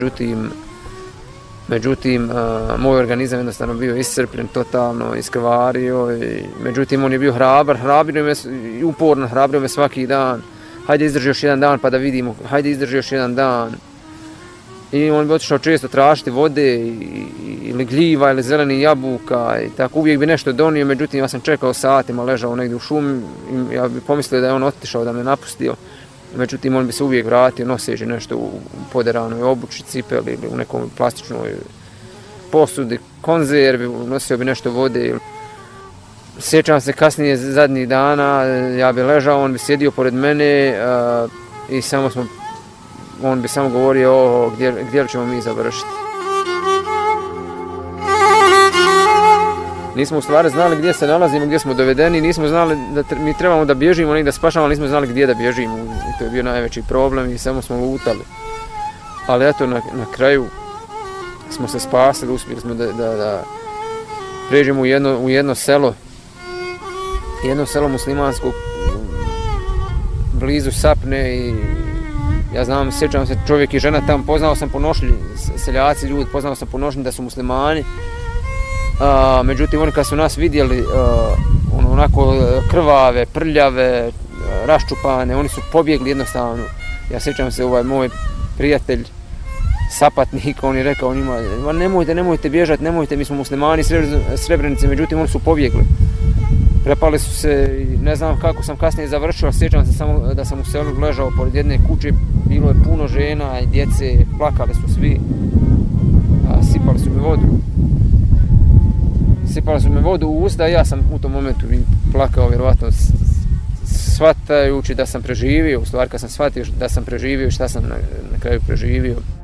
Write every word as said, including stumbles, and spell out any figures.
Međutim, međutim uh, moj organizam jednostavno bio iscrpljen, totalno iskrvario. I, međutim, on je bio hrabar, hrabrio me i uporno, hrabrio me svaki dan. Hajde izdrži još jedan dan pa da vidimo, hajde izdrži još jedan dan. I on bi otišao često tražiti vode i, ili gljiva ili zeleni jabuka i tako, uvijek bi nešto donio, međutim ja sam čekao satima, ležao negdje u šumi i ja bi pomislio da je on otišao, da me napustio. Međutim, on bi se uvijek vratio noseći nešto u poderanoj obući, cipeli ili u nekom plastičnoj posudi, konzervi, nosio bi nešto vode. Sjećam se kasnije zadnjih dana, ja bi ležao, on bi sjedio pored mene uh, i samo smo, on bi samo govorio o gdje, gdje ćemo mi završiti. Nismo u stvari znali gdje se nalazimo, gdje smo dovedeni, nismo znali da mi trebamo da bježimo, negdje da spašamo, ali nismo znali gdje da bježimo. I to je bio najveći problem i samo smo lutali. Ali eto, na, na kraju smo se spasili, uspjeli smo da, da, da pređemo u jedno, u jedno selo, jedno selo muslimansko, blizu Sapne i ja znam, sjećam se, čovjek i žena tam, poznao sam po nošnji, seljaci, ljudi, poznao sam po nošnji da su muslimani. Uh, međutim, oni kad su nas vidjeli, uh, ono, onako krvave, prljave, uh, raščupane, oni su pobjegli jednostavno. Ja sjećam se, ovaj moj prijatelj, sapatnik, on je rekao njima, nemojte, nemojte bježati, nemojte, mi smo muslimani, Srebrenice, međutim, oni su pobjegli. Prepali su se i ne znam kako sam kasnije završio, sjećam se samo da sam u selu ležao pored jedne kuće, bilo je puno žena i djece, plakali su svi, a sipali su mi vodu. Sipali su mi vodu u usta i ja sam u tom momentu plakao, vjerovatno shvatajući da sam preživio, u stvari kad sam shvatio da sam preživio i šta sam na, na kraju preživio.